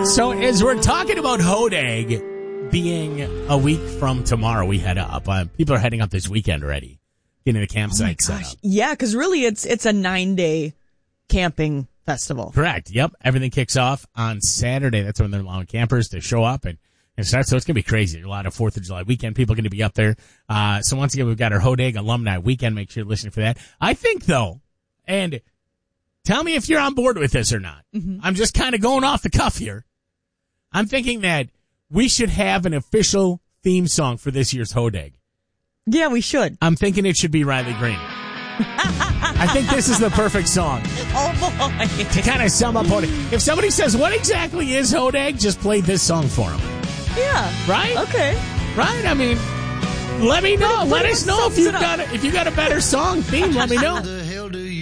So as we're talking about Hodag being a week from tomorrow, we head up. People are heading up this weekend already, getting the campsite set up. Yeah, because really it's a 9-day camping festival. Correct. Yep. Everything kicks off on Saturday. That's when they're allowing campers to show up and start. So it's going to be crazy. A lot of 4th of July weekend people are going to be up there. So once again, we've got our Hodag Alumni Weekend. Make sure you're listening for that. I think, though, and tell me if you're on board with this or not. Mm-hmm. I'm just kind of going off the cuff here. I'm thinking that we should have an official theme song for this year's Hodag. Yeah, we should. I'm thinking it should be Riley Green. I think this is the perfect song. Oh, boy. To kind of sum up Hodag. If somebody says, what exactly is Hodag, just play this song for them. Yeah. Right? Okay. Right? I mean, let me know. Let us know if you got a better song theme. Let me know.